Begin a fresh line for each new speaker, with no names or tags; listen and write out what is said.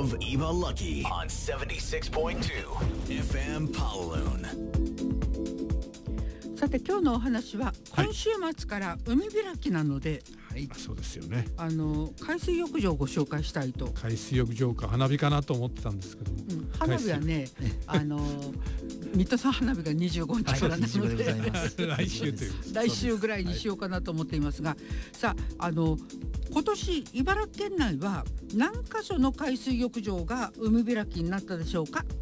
of Eva Lucky on 76.2 FM Pawaloon。
さて今日のお話は今週末から海開きなので、
そうですよね。
海水浴場をご紹介したいと。
海水浴場か花火かなと思ってたんですけども、
花火はね水戸さん花火が25日からなので、
来週という
来週ぐらいにしようかなと思っていますが、さあ今年茨城県内は何カ所の海水浴場が海開きになったでしょうか。